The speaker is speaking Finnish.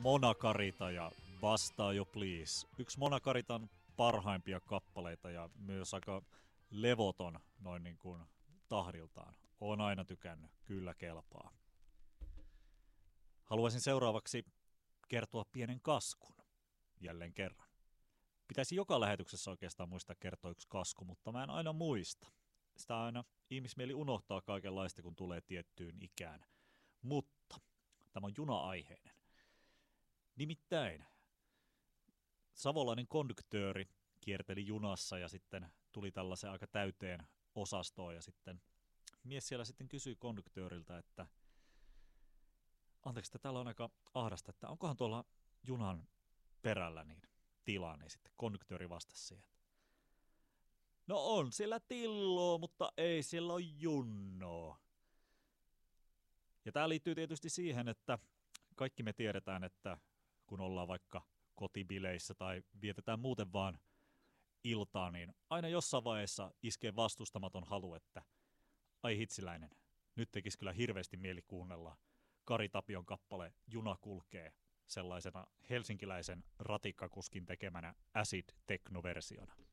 Mona Karita ja Vastaa jo please. Yksi Mona Karitan parhaimpia kappaleita ja myös aika levoton noin niin kuin tahdiltaan. Oon aina tykännyt, kyllä kelpaa. Haluaisin seuraavaksi kertoa pienen kaskun jälleen kerran. Pitäisi joka lähetyksessä oikeastaan muistaa kertoa yksi kasku, mutta mä en aina muista. Sitä aina ihmismieli unohtaa kaikenlaista, kun tulee tiettyyn ikään. Mutta tämä on juna-aiheinen. Nimittäin savolainen konduktööri kierteli junassa ja sitten tuli tällaisen aika täyteen osastoon ja sitten mies siellä sitten kysyi konduktööriltä, että anteeksi, että täällä on aika ahdasta, että onkohan tuolla junan perällä niin tilaa, niin sitten konduktööri vastasi siihen. No on siellä tilloa, mutta ei siellä ole junnoa. Ja tämä liittyy tietysti siihen, että kaikki me tiedetään, että kun ollaan vaikka kotibileissä tai vietetään muuten vaan iltaa, niin aina jossain vaiheessa iskee vastustamaton halu, että ai hitsiläinen, nyt tekisi kyllä hirveästi mieli kuunnella Kari Tapion kappale Juna kulkee sellaisena helsinkiläisen ratikkakuskin tekemänä acid-teknoversiona.